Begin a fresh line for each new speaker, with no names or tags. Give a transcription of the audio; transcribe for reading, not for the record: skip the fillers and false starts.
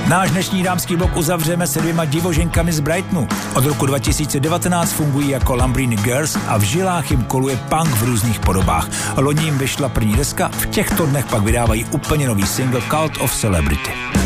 Náš dnešní dámský blok uzavřeme se 2 divoženkami z Brightonu. Od roku 2019 fungují jako Lamborghini Girls a v žilách jim koluje punk v různých podobách. Loni jim vyšla první deska, v těchto dnech pak vydávají úplně nový single Cult of Celebrity.